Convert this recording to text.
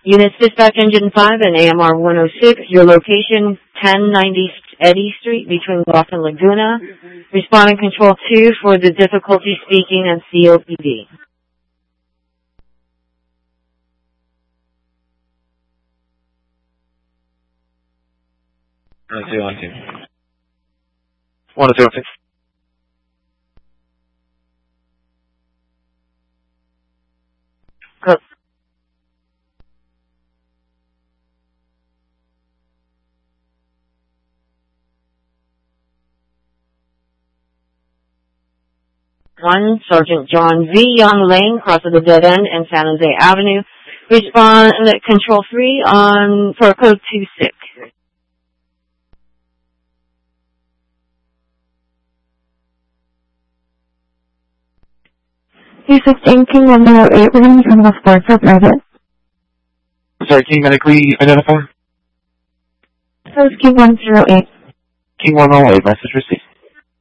Units dispatch engine 5 and AMR 106, your location 1090 Eddy Street between Bluff and Laguna. Responding control 2 for the difficulty speaking and COPD. On 102. Go. One, Sergeant John V. Young Lane, cross of the dead end and San Jose Avenue. Respond control 3 on for code 26. King 108, we're going to come off board for private. Sorry, can you medically identify? King 108. King 108, message received.